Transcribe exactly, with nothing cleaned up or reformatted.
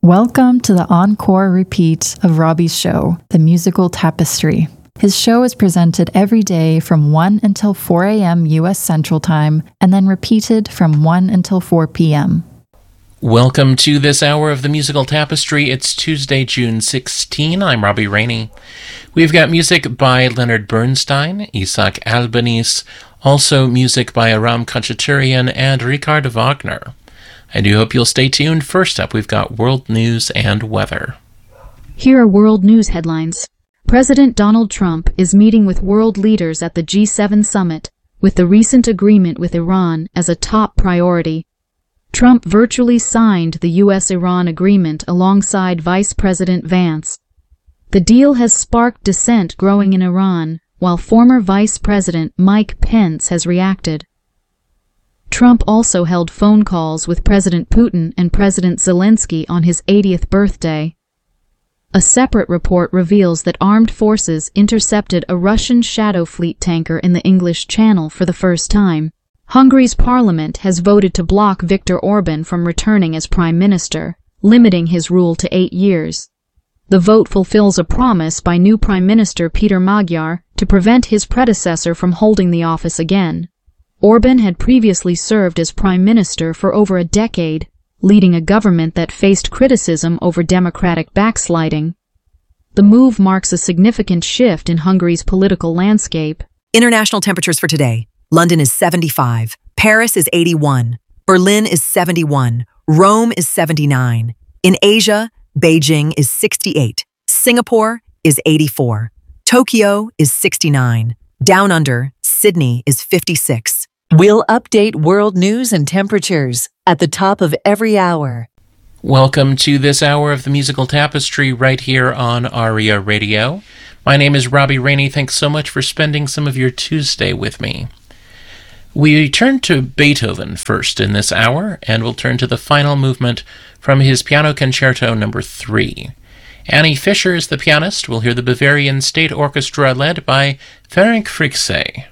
Welcome to the encore repeat of Robbie's show, The Musical Tapestry. His show is presented every day from one until four a.m. U S Central Time, and then repeated from one until four p.m. Welcome to this hour of The Musical Tapestry. It's Tuesday, June sixteenth. I'm Robbie Rainey. We've got music by Leonard Bernstein, Isaac Albeniz, also music by Aram Khachaturian and Richard Wagner. I do hope you'll stay tuned. First up, we've got world news and weather. Here are world news headlines. President Donald Trump is meeting with world leaders at the G seven summit, with the recent agreement with Iran as a top priority. Trump virtually signed the U S Iran agreement alongside Vice President Vance. The deal has sparked dissent growing in Iran, while former Vice President Mike Pence has reacted. Trump also held phone calls with President Putin and President Zelensky on his eightieth birthday. A separate report reveals that armed forces intercepted a Russian Shadow Fleet tanker in the English Channel for the first time. Hungary's parliament has voted to block Viktor Orban from returning as prime minister, limiting his rule to eight years. The vote fulfills a promise by new Prime Minister Peter Magyar to prevent his predecessor from holding the office again. Orban had previously served as prime minister for over a decade, leading a government that faced criticism over democratic backsliding. The move marks a significant shift in Hungary's political landscape. International temperatures for today. London is seventy-five, Paris is eighty-one, Berlin is seventy-one, Rome is seventy-nine. In Asia, Beijing is sixty-eight, Singapore is eighty-four, Tokyo is sixty-nine, Down Under, Sydney is fifty-six. We'll update world news and temperatures at the top of every hour. Welcome to this hour of The Musical Tapestry right here on ARIA Radio. My name is Robbie Rainey. Thanks so much for spending some of your Tuesday with me. We turn to Beethoven first in this hour, and we'll turn to the final movement from his Piano Concerto number three. Annie Fischer is the pianist. We'll hear the Bavarian State Orchestra led by Ferenc Fricsay.